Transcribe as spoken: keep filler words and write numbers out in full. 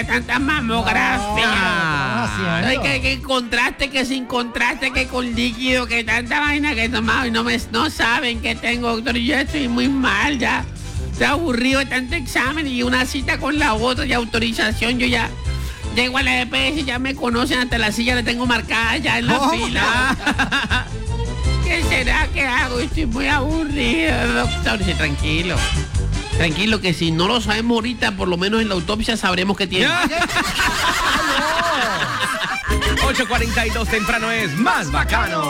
tanta mamografía. Ah, Ay, que, que contraste, que sin contraste, que con líquido, que tanta vaina que he tomado y no me no saben que tengo, doctor. Yo estoy muy mal ya. Estoy aburrido de tanto examen y una cita con la otra y autorización. Yo ya llego a la E P S y ya me conocen, hasta la silla la tengo marcada ya en la Oh, fila. ¿Qué será que hago? Estoy muy aburrido, doctor. Sí, tranquilo. Tranquilo, que si no lo sabemos ahorita, por lo menos en la autopsia sabremos que tiene. ocho cuarenta y dos temprano es más bacano.